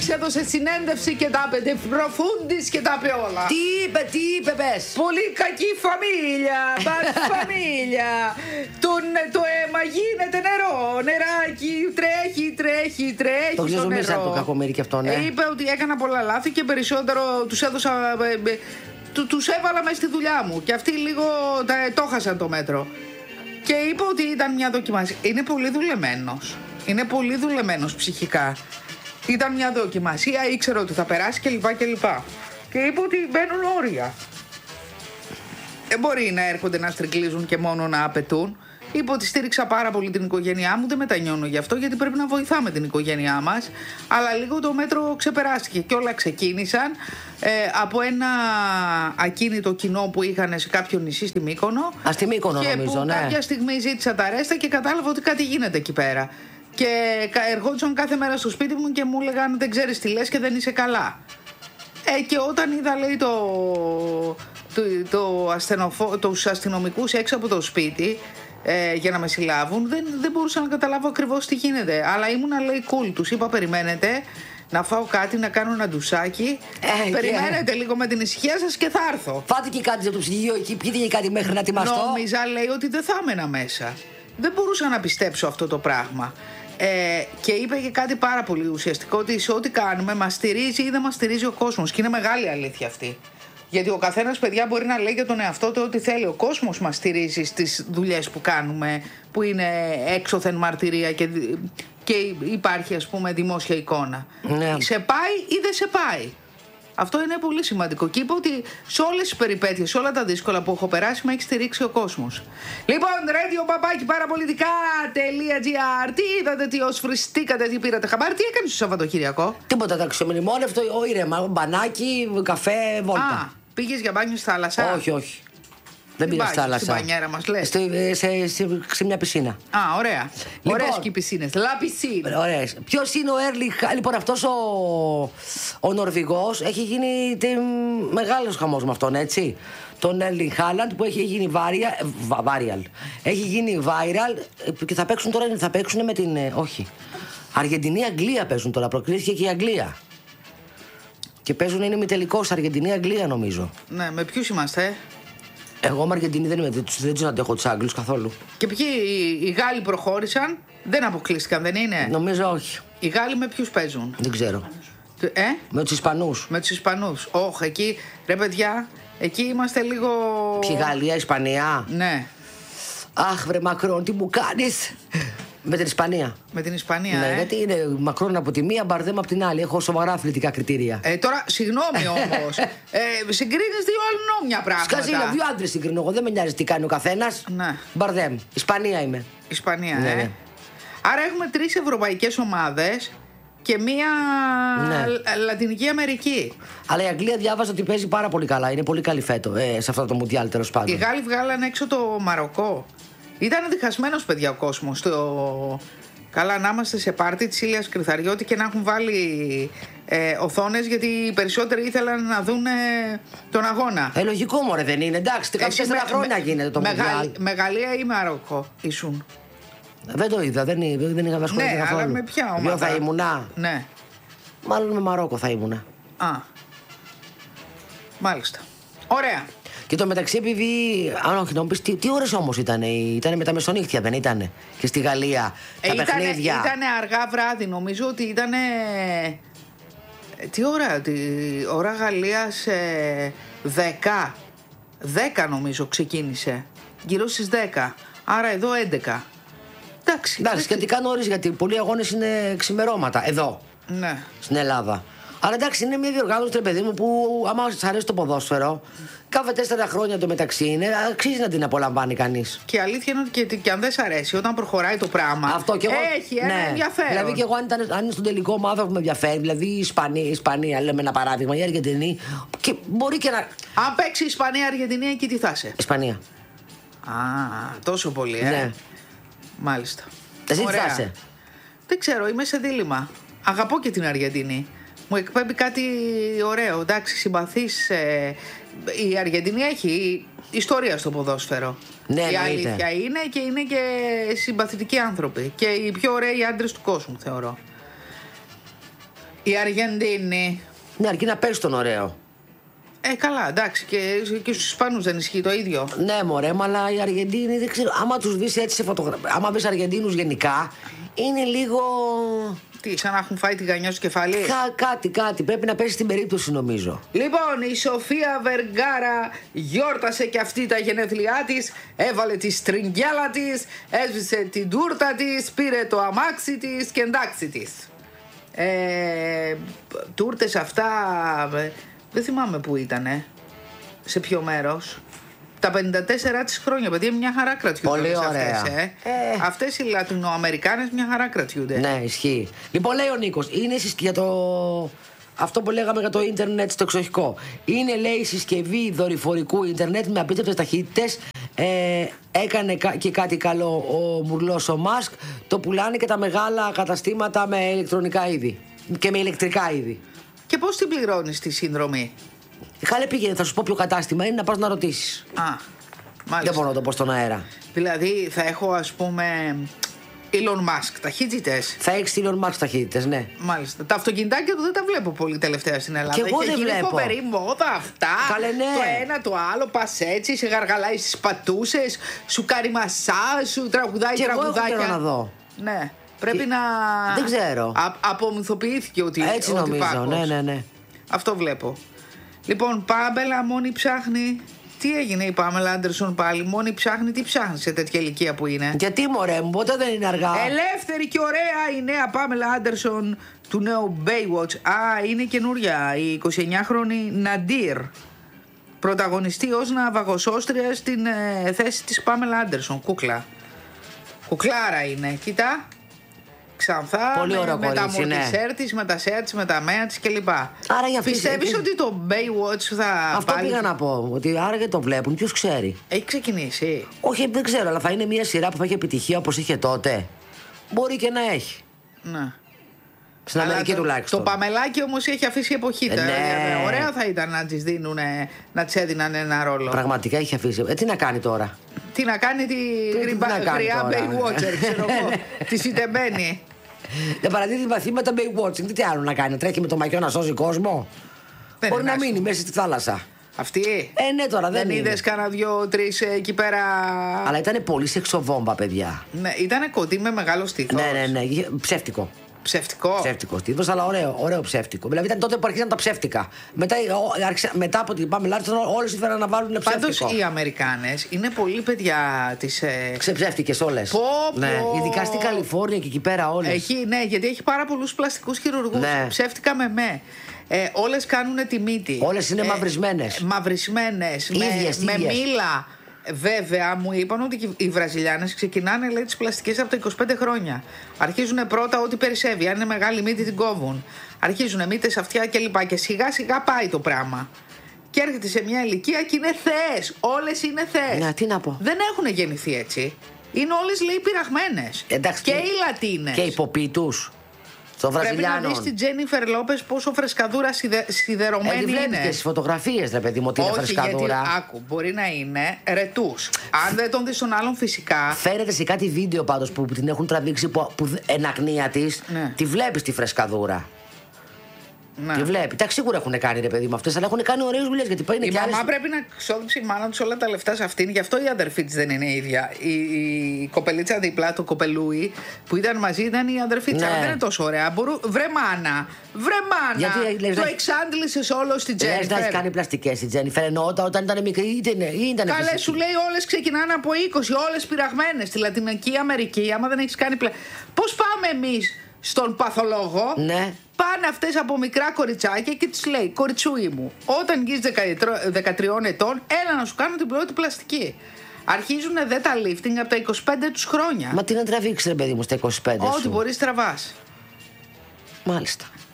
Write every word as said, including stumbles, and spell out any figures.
Άλεξ έδωσε συνέντευξη και τα είπε. Προφούντις και τα είπε όλα. Τι είπε, τι είπε, πες. Πολύ κακή φαμίλια. Bad φαμίλια. Το αίμα γίνεται νερό. Νεράκι, τρέχει, τρέχει, τρέχει. Το ξεζουμίσα από το κακομοίρι και αυτό, ναι. Ε, είπε ότι έκανα πολλά λάθη και περισσότερο τους έδωσα. Ε, ε, του, τους έβαλα μέσα στη δουλειά μου. Και αυτοί λίγο ε, το χάσαν το μέτρο. Και είπε ότι ήταν μια δοκιμασία. Είναι πολύ δουλεμένος. Είναι πολύ δουλεμένος ψυχικά. Ήταν μια δοκιμασία, ήξερε ότι θα περάσει κλπ. κλπ. Και είπε ότι μπαίνουν όρια. Δεν μπορεί να έρχονται να στρικλίζουν και μόνο να απαιτούν. Είπε ότι στήριξα πάρα πολύ την οικογένειά μου, δεν μετανιώνω γι' αυτό, γιατί πρέπει να βοηθάμε την οικογένειά μας. Αλλά λίγο το μέτρο ξεπεράστηκε και όλα ξεκίνησαν ε, από ένα ακίνητο κοινό που είχαν σε κάποιο νησί στη Μύκονο. Α, στη Μύκονο και νομίζω, που ναι. κάποια στιγμή ζήτησα τα ρέστα και κατάλαβα ότι κάτι γίνεται εκεί πέρα. Και ερχόντουσαν κάθε μέρα στο σπίτι μου και μου έλεγαν δεν ξέρεις τι λες και δεν είσαι καλά. Ε, και όταν είδα, λέει, το, το, το ασθενοφο, τους αστυνομικούς έξω από το σπίτι ε, για να με συλλάβουν, δεν, δεν μπορούσα να καταλάβω ακριβώς τι γίνεται. Αλλά ήμουνα, λέει, cool. Τους είπα περιμένετε να φάω κάτι, να κάνω ένα ντουσάκι. Ε, περιμένετε yeah. λίγο με την ησυχία σας και θα έρθω. Φάτε και κάτι από το ψυγείο εκεί, πιείτε και κάτι μέχρι να ετοιμαστώ. Νόμιζα, λέει, ότι δεν θα έμενα μέσα. Δεν μπορούσα να πιστέψω αυτό το πράγμα. Ε, και είπε και κάτι πάρα πολύ ουσιαστικό, ότι σε ό,τι κάνουμε μας στηρίζει ή δεν μας στηρίζει ο κόσμος. Και είναι μεγάλη αλήθεια αυτή. Γιατί ο καθένας, παιδιά, μπορεί να λέει για τον εαυτό του ό,τι θέλει. Ο κόσμος μας στηρίζει στις δουλειές που κάνουμε, που είναι έξωθεν μαρτυρία και, και υπάρχει, ας πούμε, δημόσια εικόνα. Ναι. Σε πάει ή δεν σε πάει. Αυτό είναι πολύ σημαντικό. Και είπα ότι σε όλες τις περιπέτειες, σε όλα τα δύσκολα που έχω περάσει, με έχει στηρίξει ο κόσμος. Λοιπόν, radio παπάκι παραπολιτικά τελεία τζι άρ. Τι είδατε, τι οσφριστήκατε, τι πήρατε χαμπάρι, τι έκανες το Σαββατοκύριακο? Τίποτα, τα ξεμνημόνευτο, ήρεμα, μπανάκι, καφέ, βόλτα. Α, πήγες για μπάνιο στη θάλασσα? Όχι, όχι. Δεν πήγα στη θάλασσα. Στην μπανιέρα μας, λες. Σε, σε, σε, σε μια πισίνα. Α, ωραία. Λοιπόν, ωραίες και οι πισίνες. Λα πισίνα. Ωραίες. Ποιος είναι ο Έρλινγκ? Λοιπόν, αυτός ο, ο Νορβηγός έχει γίνει τε, μεγάλος χαμός με αυτόν, έτσι. Τον Έρλινγκ Χάλαντ που έχει γίνει viral. Έχει γίνει viral και θα παίξουν τώρα, θα παίξουν με την. Όχι. Αργεντινή-Αγγλία παίζουν τώρα. Προκρίθηκε και η Αγγλία. Και παίζουν, είναι ημιτελικός Αργεντινή-Αγγλία, νομίζω. Ναι, με ποιους είμαστε? Εγώ με Αργεντινή δεν είμαι, δεν, δεν τους αντέχω τους Άγγλους καθόλου. Και ποιοι οι Γάλλοι προχώρησαν, δεν αποκλείστηκαν, δεν είναι? Νομίζω όχι. Οι Γάλλοι με ποιους παίζουν? Δεν ξέρω. Ε? Με τους Ισπανούς. Με τους Ισπανούς. Όχι, εκεί, ρε παιδιά, εκεί είμαστε λίγο. Ποιοι, Γαλλία, Ισπανία? Ναι. Αχ, βρε Μακρόν, τι μου κάνεις? Με την Ισπανία. Με την Ισπανία, ναι, ε. γιατί είναι Μακρόν από τη μία, Μπαρδέμ από την άλλη. Έχω σοβαρά αθλητικά κριτήρια. Ε, τώρα, συγγνώμη όμως. ε, συγκρίνεις δύο αλληνόμια πράγματα. Σκαζίλα, δύο άντρες συγκρίνω. Εγώ δεν με νοιάζει τι κάνει ο καθένας. Ναι. Μπαρδέμ. Ισπανία είμαι. Ισπανία, ναι, ε. Ναι. Άρα έχουμε τρεις ευρωπαϊκές ομάδες και μία ναι. Λατινική Αμερική. Αλλά η Αγγλία διάβαζα ότι παίζει πάρα πολύ καλά. Είναι πολύ καλή φέτο ε, σε αυτό το Μουντιάλ, τέλος πάντων. Οι Γάλλοι βγάλανε έξω το Μαροκό. Ήταν διχασμένος, παιδιά, ο κόσμος. Το... Καλά, να είμαστε σε πάρτι της Ήλιας Κρυθαριώτη και να έχουν βάλει ε, οθόνες, γιατί οι περισσότεροι ήθελαν να δουν τον αγώνα. Ε, λογικό, μωρέ, δεν είναι? Εντάξει, τέσσερα με, χρόνια με, γίνεται το Μουντιάλ. Με Γαλλία ή Μαροκό ήσουν? Δεν το είδα, δεν, δεν είχα ασχοληθεί ναι, καθόλου. Αλλά με ποια ομάδα? Ποιο θα ήμουνα? Ναι. Μάλλον με Μαρόκο θα ήμουνα. Α, μάλιστα. Ωραία. Και το μεταξύ, επειδή. Αν όχι, να μου πεις, τι, τι ώρες όμως ήταν? Ήταν με τα μεσονύχτια, δεν ήταν? Και στη Γαλλία τα ε, παιχνίδια. Ήταν αργά βράδυ, νομίζω ότι ήταν. Τι ώρα, τι ώρα Γαλλίας? Ε, δέκα. δέκα νομίζω ξεκίνησε. Γύρω στις δέκα. Άρα εδώ έντεκα. Εντάξει. Εντάξει, σχετικά νωρίς, γιατί πολλοί αγώνες είναι ξημερώματα. Εδώ. Ναι. Στην Ελλάδα. Αλλά εντάξει, είναι μια διοργάνωση, τρε παιδί μου, που άμα σας αρέσει το ποδόσφαιρο, κάθε τέσσερα χρόνια το μεταξύ είναι, αξίζει να την απολαμβάνει κανείς. Και η αλήθεια είναι ότι και, και αν δεν σ' αρέσει, όταν προχωράει το πράγμα, αυτό και εγώ, έχει ένα ναι, ενδιαφέρον. Δηλαδή και εγώ, αν, ήταν, αν είναι στον τελικό ομάδα που με ενδιαφέρει, δηλαδή η Ισπανία, η Ισπανία, λέμε ένα παράδειγμα, η Αργεντινή, και μπορεί και να. Αν παίξει η Ισπανία, Αργεντινή, εκεί τι θα είσαι? Ισπανία. Α, τόσο πολύ, ε. Ναι. Μάλιστα. Εσύ τι θα είσαι? Δεν ξέρω, είμαι σε δίλημμα. Αγαπώ και την Αργεντινή. Μου εκπέμπει κάτι ωραίο, εντάξει, συμπαθής. Ε, η Αργεντινή έχει ιστορία στο ποδόσφαιρο. Ναι, η ναι, αλήθεια ναι. είναι, και είναι και συμπαθητικοί άνθρωποι. Και οι πιο ωραίοι άντρες του κόσμου, θεωρώ. Η Αργεντίνη. Ναι, αρκεί να παίζει τον ωραίο. Ε, καλά, εντάξει, και, και στους Ισπανούς δεν ισχύει το ίδιο. Ναι, μωρέ, αλλά οι Αργεντίνοι δεν ξέρω. Άμα τους δεις έτσι σε φωτογραφία, άμα δεις Αργεντίνους γενικά, είναι λίγο. Τι, σαν να έχουν φάει τη γανιά στο κεφάλι. Κα, κάτι, κάτι. Πρέπει να πέσει στην περίπτωση, νομίζω. Λοιπόν, η Σοφία Βεργάρα γιόρτασε και αυτή τα γενέθλιά της. Έβαλε τη στριγγιάλα της, έσβησε την τούρτα της, πήρε το αμάξι της και εντάξει της. Ε, τούρτες αυτά. Δεν θυμάμαι που ήτανε. Σε ποιο μέρος. Τα πενήντα τέσσερα της χρόνια, παιδιά, μια χαρά κρατιούνται. Πολύ ωραία. Αυτές, ε. Ε. Αυτές οι Λατινοαμερικάνες μια χαρά κρατιούνται. Ναι, ισχύει. Λοιπόν, λέει ο Νίκος, είναι για το. Αυτό που λέγαμε για το ίντερνετ στο εξοχικό. Είναι, λέει, συσκευή δορυφορικού ίντερνετ με απίστευτες ταχύτητες. Ε, έκανε και κάτι καλό ο Μουρλός ο Μάσκ. Το πουλάνε και τα μεγάλα καταστήματα με ηλεκτρονικά είδη. Και με ηλεκτρικά είδη. Και πώς την πληρώνεις τη συνδρομή? Χάλε, πήγαινε, θα σου πω ποιο κατάστημα είναι, να πας να ρωτήσεις. Α, μάλιστα. Δεν μπορώ να το πω στον αέρα. Δηλαδή θα έχω, ας πούμε, Elon Musk ταχύτητες. Θα έχεις Elon Musk ταχύτητες, ναι. Μάλιστα. Τα αυτοκινητάκια του δεν τα βλέπω πολύ τελευταία στην Ελλάδα. Και εγώ Έχει δεν γίνει βλέπω. φοβερή μόδα αυτά. Καλέ, ναι. Το ένα το άλλο, πας έτσι, σε γαργαλάει στις πατούσες, σου κάνει μασάζ, σου τραγουδάει Και τραγουδάκια. εγώ έχω καιρό να δω. Ναι. Πρέπει Και... να. Δεν ξέρω. Α, απομυθοποιήθηκε ότι. Έτσι ότι νομίζω, Πάκος. ναι, ναι, ναι. Αυτό βλέπω. Λοιπόν, Πάμπελα μόνη ψάχνει. Τι έγινε η Πάμελα Άντερσον πάλι? Μόνη ψάχνει, τι ψάχνει σε τέτοια ηλικία που είναι? Γιατί, μωρέ μου, ποτέ δεν είναι αργά. Ελεύθερη και ωραία η νέα Πάμελα Άντερσον του νέου Baywatch. Α, είναι καινούρια η εικοσιεννιάχρονη Ναντίρ. Πρωταγωνιστή ως ναυαγοσώστρια στην ε, θέση της Πάμελα Άντερσον. Κούκλα. Κουκλάρα είναι, κοίτα. Ξανθά, Πολύ με, ωραίο με τα κορίτσι, ναι. μορτισέρ της, με τα σέα της, με τα μέα της κλπ. Άρα για αυτή- Πιστεύεις ε, ότι το Baywatch θα Αυτό πάλι... πήγα να πω. Ότι άραγε το βλέπουν, ποιος ξέρει. Έχει ξεκινήσει. Όχι, δεν ξέρω, αλλά θα είναι μια σειρά που θα έχει επιτυχία όπως είχε τότε. Μπορεί και να έχει. Ναι. Στην Αλλά Αμερική το, τουλάχιστον. Το Παμελάκι όμως έχει αφήσει εποχή. Ε, τώρα. ναι. Ε, Ωραία θα ήταν να της δίνουν, να της έδιναν ένα ρόλο. Πραγματικά είχε αφήσει. Ε, τι να κάνει τώρα. Τι να κάνει τη τι γρυμπα- να κάνει γριά τώρα. Baywatcher, ξέρω εγώ. Τη συντεμένη. Δεν παραδίδει μαθήματα Baywatching. Τι άλλο να κάνει, τρέχει με το μαγιό να σώζει κόσμο. Δεν Μπορεί είναι να άσχημο. μείνει μέσα στη θάλασσα. Αυτή. Ε, ναι, τώρα δεν, Δεν είναι. είδες κάνα δυο-τρεις εκεί πέρα. Αλλά ήταν πολύ σεξοβόμβα, παιδιά. Ναι, ήταν κοντή με μεγάλο στήθος. Ναι, ναι, ναι. είχε- Ψεύτικο. Ψευτικό. Ψεύτικο στήθος, αλλά ωραίο, ωραίο ψεύτικο. Δηλαδή ήταν τότε που αρχίσαν τα ψεύτικα. Μετά, ο- άρχισα- μετά από την Πάμε Λάρισον, όλες ήθελαν να βάλουν ψεύτικο. Πάντως οι Αμερικάνες είναι πολύ παιδιά της. Ε... Ξεψεύτικες όλες. Πω, πω. Ναι, ειδικά στην Καλιφόρνια και εκεί πέρα όλες. Έχει, ναι, γιατί έχει πάρα πολλούς πλαστικούς χειρουργούς. Ναι. Ψεύτικα με με. Ε, όλες κάνουν τη μύτη. Όλες είναι μαυρισμένες. Μαυρισμένες. Με, Ίδιες, με ίδιες. μήλα. Βέβαια, μου είπαν ότι οι Βραζιλιάνες ξεκινάνε, λέει, τις πλαστικές από τα είκοσι πέντε χρόνια. Αρχίζουν πρώτα ό,τι περισσεύει. Αν είναι μεγάλη μύτη, την κόβουν. Αρχίζουν μύτες, αυτιά κλπ. Και σιγά σιγά πάει το πράγμα. Και έρχεται σε μια ηλικία και είναι θεές. Όλες είναι θεές. Να, τι να πω. Δεν έχουν γεννηθεί έτσι. Είναι όλες, λέει, πειραγμένες. Εντάξει, και και- οι Λατίνες. Και υποποί τους. Των Πρέπει να Βραζιλιάνων. δεις την Τζένιφερ Λόπες πόσο φρεσκαδούρα σιδε, Ε, σιδερωμένη τη βλέπεις είναι. και στις φωτογραφίες, ρε παιδί μου, ότι είναι Όχι, γιατί φρεσκαδούρα. άκου, μπορεί να είναι ρετούς. Αν δεν τον δεις τον άλλον, φυσικά. Φαίνεται σε κάτι βίντεο πάντως που, που την έχουν τραβήξει που, που εν ακνία της, Ναι. τη βλέπεις τη φρεσκαδούρα. Ναι. Τη βλέπει. Εντάξει, σίγουρα έχουν κάνει ρε παιδί με αυτές, αλλά έχουν κάνει ωραίες δουλειές. Γιατί πάει Η και μαμά άλλες... πρέπει να ξόδεψε η μάνα της όλα τα λεφτά σε αυτήν, γι' αυτό η αδερφή της δεν είναι ίδια. Η, η κοπελίτσα δίπλα, το κοπελούι που ήταν μαζί, ήταν η αδερφή της. Ναι. Αλλά δεν είναι τόσο ωραία. Μπορού... Βρε μάνα, βρε μάνα. Γιατί, λες, το να- εξάντλησες όλο στην Λες να έχει Τζένιφερ. κάνει πλαστικές η Τζένιφερ, ενώ όταν, όταν ήταν μικρή ήταν, ήταν Καλέ, φυσική. σου λέει όλες ξεκινάνε από είκοσι, όλες πειραγμένες. Στη Λατινική Αμερική, άμα δεν έχεις κάνει πλα... Πώς πάμε εμείς στον παθολόγο? Ναι. Πάνε αυτές από μικρά κοριτσάκια και τις λέει: κοριτσούι μου, όταν γίνεις δεκατρία ετών, έλα να σου κάνω την πρώτη πλαστική. Αρχίζουν δε τα lifting από τα είκοσι πέντε τους χρόνια. Μα τι να τραβήξει ρε παιδί μου στα είκοσι πέντε Ό,τι σου. μπορείς τραβάς. Μάλιστα.